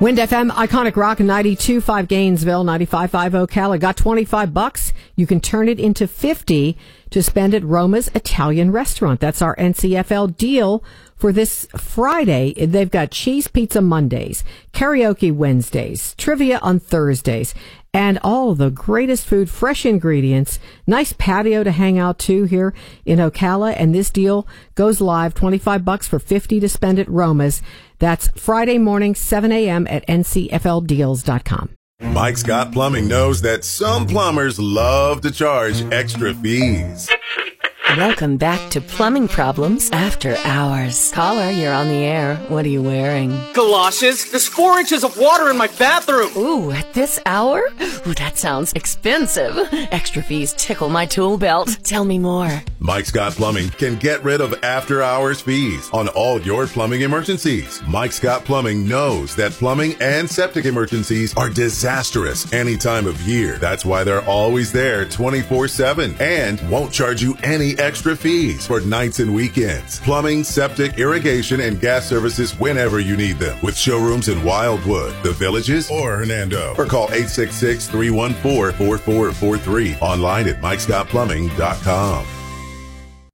Wind FM, Iconic Rock, 92.5 Gainesville, 95.5 Ocala. Got $25. You can turn it into 50 to spend at Roma's Italian Restaurant. That's our NCFL deal for this Friday. They've got cheese pizza Mondays, karaoke Wednesdays, trivia on Thursdays, and all the greatest food, fresh ingredients, nice patio to hang out to here in Ocala. And this deal goes live, $25 for 50 to spend at Roma's. That's Friday morning, 7 a.m. at ncfldeals.com. Mike Scott Plumbing knows that some plumbers love to charge extra fees. Welcome back to Plumbing Problems After Hours. Caller, you're on the air. What are you wearing? Galoshes. There's 4 inches of water in my bathroom. Ooh, at this hour? Ooh, that sounds expensive. Extra fees tickle my tool belt. Tell me more. Mike Scott Plumbing can get rid of after-hours fees on all your plumbing emergencies. Mike Scott Plumbing knows that plumbing and septic emergencies are disastrous any time of year. That's why they're always there 24/7 and won't charge you any extra fees for nights and weekends. Plumbing, septic, irrigation, and gas services whenever you need them. With showrooms in Wildwood, The Villages, or Hernando. Or call 866-314-4443. Online at MikeScottPlumbing.com.